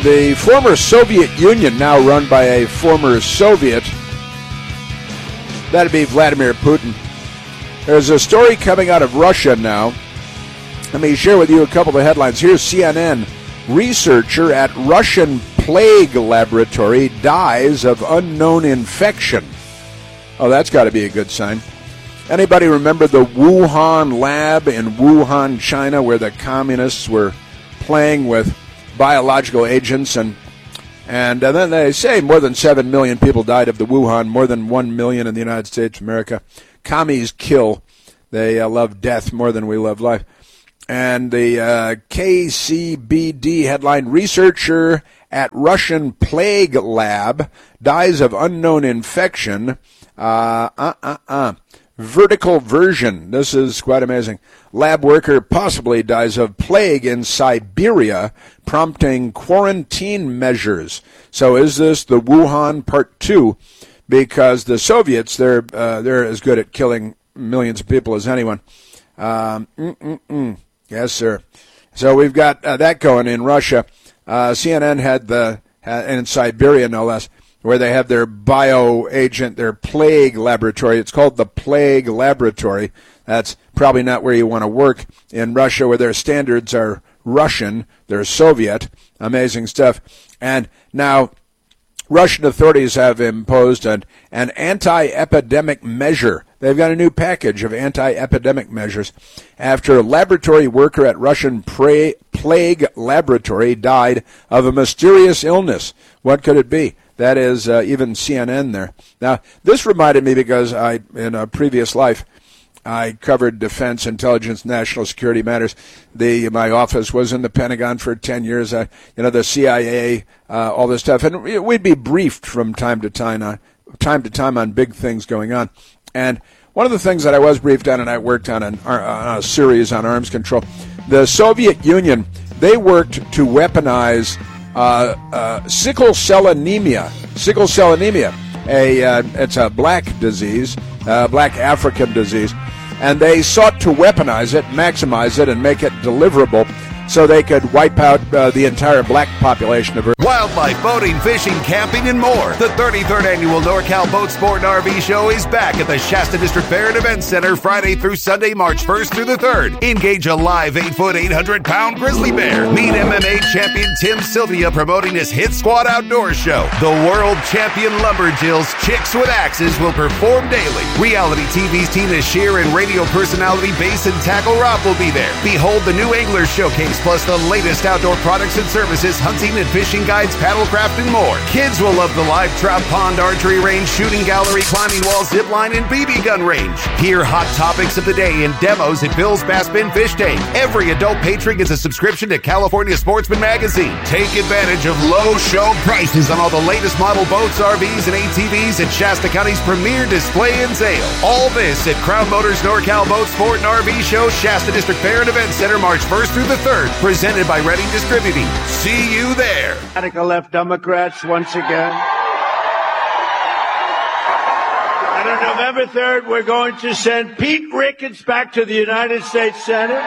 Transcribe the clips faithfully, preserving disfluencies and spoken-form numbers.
The former Soviet Union, now run by a former Soviet, that'd be Vladimir Putin. There's a story coming out of Russia now. Let me share with you a couple of headlines. Here's C N N. Researcher at Russian plague laboratory dies of unknown infection. Oh, that's got to be a good sign. Anybody remember the Wuhan lab in Wuhan, China, where the communists were playing with biological agents, and and uh, then they say more than seven million people died of the Wuhan, more than one million in the United States of America. Commies kill. They uh, love death more than we love life. And the uh, K C B D headline, researcher at Russian plague lab dies of unknown infection. Uh, uh, uh, uh. Vertical version. This is quite amazing. Lab worker possibly dies of plague in Siberia, prompting quarantine measures. So is this the Wuhan part two? Because the Soviets, they're uh, they're as good at killing millions of people as anyone. Um, mm-mm-mm. Yes, sir. So we've got uh, that going in Russia. Uh, C N N had the uh, in Siberia, no less, where they have their bioagent, their plague laboratory. It's called the Plague Laboratory. That's probably not where you want to work in Russia, where their standards are Russian, they're Soviet. Amazing stuff. And now Russian authorities have imposed an, an anti-epidemic measure. They've got a new package of anti-epidemic measures after a laboratory worker at Russian pra- plague laboratory died of a mysterious illness. What could it be? That is uh, even C N N there. Now, this reminded me because I, in a previous life, I covered defense, intelligence, national security matters. The my office was in the Pentagon for ten years. I, you know, the C I A, uh, all this stuff, and we'd be briefed from time to time on time to time on big things going on. And one of the things that I was briefed on, and I worked on, an, on a series on arms control, the Soviet Union, they worked to weaponize Uh, uh, sickle cell anemia. Sickle cell anemia. A uh, it's a black disease, uh, black African disease, and they sought to weaponize it, maximize it, and make it deliverable so they could wipe out uh, the entire black population of Earth. Wildlife, boating, fishing, camping, and more. The thirty-third Annual NorCal Boat Sport and R V Show is back at the Shasta District Fair and Event Center Friday through Sunday, March first through the third. Engage a live eight foot, eight hundred pound grizzly bear. Meet M M A champion Tim Sylvia promoting his Hit Squad Outdoor Show. The world champion Lumberjills, Chicks with Axes, will perform daily. Reality T V's Tina Shear and radio personality Basin Tackle Rob will be there. Behold the new Angler Showcase, plus the latest outdoor products and services, hunting and fishing guides, paddlecraft, and more. Kids will love the live trout pond, archery range, shooting gallery, climbing wall, zip line, and B B gun range. Hear hot topics of the day and demos at Bill's Bass Bin Fish Tank. Every adult patron gets a subscription to California Sportsman Magazine. Take advantage of low show prices on all the latest model boats, R Vs, and A T Vs at Shasta County's premier display and sale. All this at Crown Motors NorCal Boat Sport and R V Show, Shasta District Fair and Event Center, March first through the third. Presented by Reading Distributing. See you there. Radical left Democrats once again. And on November third, we're going to send Pete Ricketts back to the United States Senate.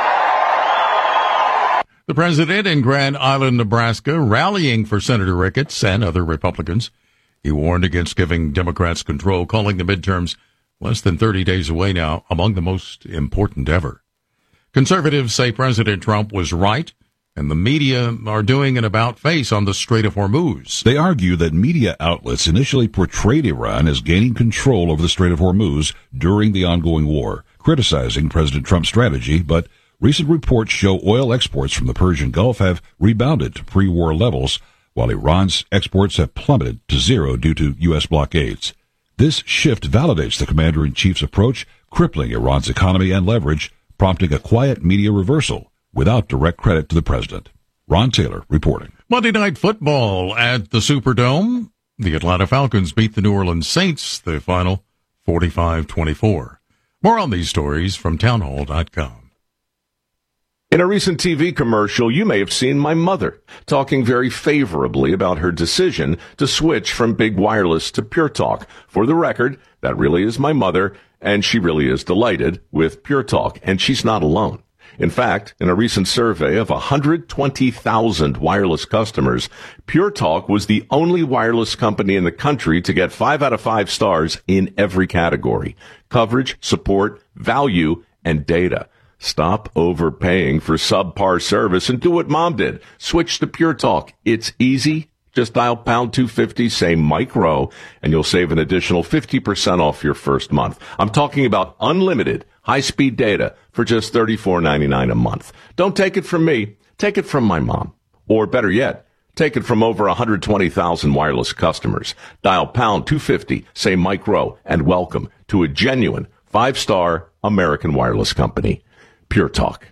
The president in Grand Island, Nebraska, rallying for Senator Ricketts and other Republicans. He warned against giving Democrats control, calling the midterms less than thirty days away now among the most important ever. Conservatives say President Trump was right, and the media are doing an about-face on the Strait of Hormuz. They argue that media outlets initially portrayed Iran as gaining control over the Strait of Hormuz during the ongoing war, criticizing President Trump's strategy, but recent reports show oil exports from the Persian Gulf have rebounded to pre-war levels, while Iran's exports have plummeted to zero due to U S blockades. This shift validates the commander-in-chief's approach, crippling Iran's economy and leverage, prompting a quiet media reversal without direct credit to the president. Ron Taylor reporting. Monday Night Football at the Superdome. The Atlanta Falcons beat the New Orleans Saints, the final forty-five twenty-four. More on these stories from townhall dot com. In a recent T V commercial, you may have seen my mother talking very favorably about her decision to switch from big wireless to Pure Talk. For the record, that really is my mother, and she really is delighted with Pure Talk, and she's not alone. In fact, in a recent survey of one hundred twenty thousand wireless customers, Pure Talk was the only wireless company in the country to get five out of five stars in every category: coverage, support, value, and data. Stop overpaying for subpar service and do what Mom did. Switch to Pure Talk. It's easy. Just dial pound two fifty, say Mike Rowe, and you'll save an additional fifty percent off your first month. I'm talking about unlimited high-speed data for just thirty-four ninety-nine a month. Don't take it from me. Take it from my mom. Or better yet, take it from over one hundred twenty thousand wireless customers. Dial pound two fifty, say Mike Rowe, and welcome to a genuine five-star American wireless company. Pure Talk.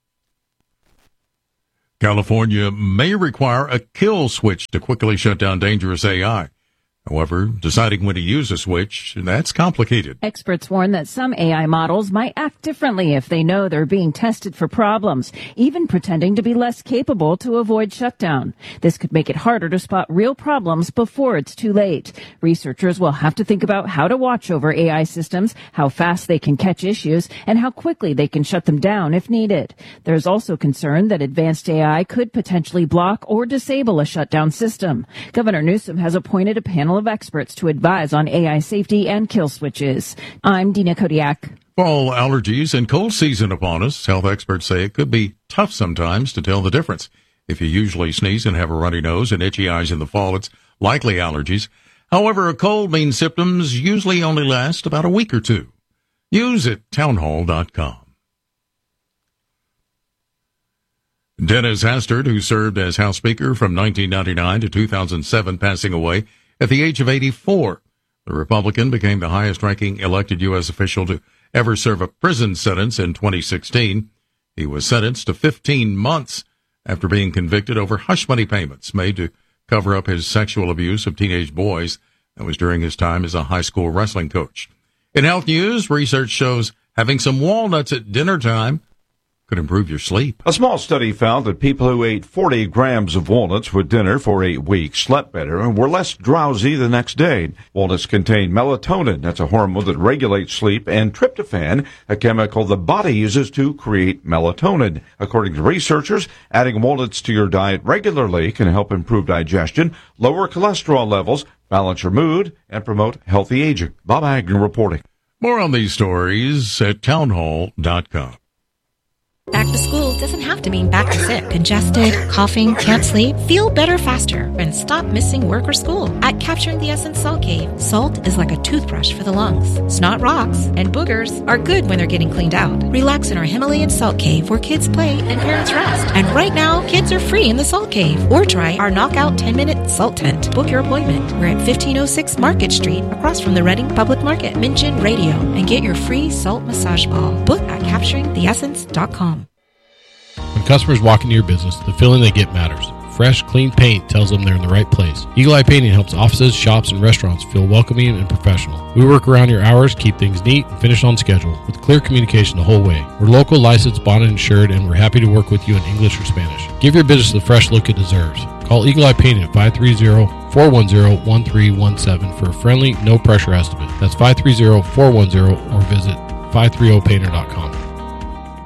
California may require a kill switch to quickly shut down dangerous A I. However, deciding when to use a switch, that's complicated. Experts warn that some A I models might act differently if they know they're being tested for problems, even pretending to be less capable to avoid shutdown. This could make it harder to spot real problems before it's too late. Researchers will have to think about how to watch over A I systems, how fast they can catch issues, and how quickly they can shut them down if needed. There's also concern that advanced A I could potentially block or disable a shutdown system. Governor Newsom has appointed a panel of experts to advise on A I safety and kill switches. I'm Dina Kodiak. Fall allergies and cold season upon us. Health experts say it could be tough sometimes to tell the difference. If you usually sneeze and have a runny nose and itchy eyes in the fall, it's likely allergies. However, a cold means symptoms usually only last about a week or two. News at townhall dot com. Dennis Hastert, who served as House Speaker from nineteen ninety-nine to two thousand seven, passing away at the age of eighty-four. The Republican became the highest-ranking elected U S official to ever serve a prison sentence in twenty sixteen. He was sentenced to fifteen months after being convicted over hush money payments made to cover up his sexual abuse of teenage boys. That was during his time as a high school wrestling coach. In health news, research shows having some walnuts at dinner time could improve your sleep. A small study found that people who ate forty grams of walnuts with dinner for eight weeks slept better and were less drowsy the next day. Walnuts contain melatonin, that's a hormone that regulates sleep, and tryptophan, a chemical the body uses to create melatonin. According to researchers, adding walnuts to your diet regularly can help improve digestion, lower cholesterol levels, balance your mood, and promote healthy aging. Bob Agnew reporting. More on these stories at townhall dot com. Back to school doesn't have to mean back to sick. Congested, coughing, can't sleep? Feel better faster and stop missing work or school. At Capturing the Essence Salt Cave, salt is like a toothbrush for the lungs. Snot rocks and boogers are good when they're getting cleaned out. Relax in our Himalayan Salt Cave where kids play and parents rest. And right now, kids are free in the Salt Cave. Or try our knockout ten-minute salt tent. Book your appointment. We're at fifteen oh six Market Street, across from the Reading Public Market. Mention radio and get your free salt massage ball. Book at capturing the essence dot com. When customers walk into your business, the feeling they get matters. Fresh, clean paint tells them they're in the right place. Eagle Eye Painting helps offices, shops, and restaurants feel welcoming and professional. We work around your hours, keep things neat, and finish on schedule, with clear communication the whole way. We're local, licensed, bonded, insured, and we're happy to work with you in English or Spanish. Give your business the fresh look it deserves. Call Eagle Eye Painting at five three zero, four one zero, one three one seven for a friendly, no-pressure estimate. That's five three zero, four one zero, or visit five three zero painter dot com.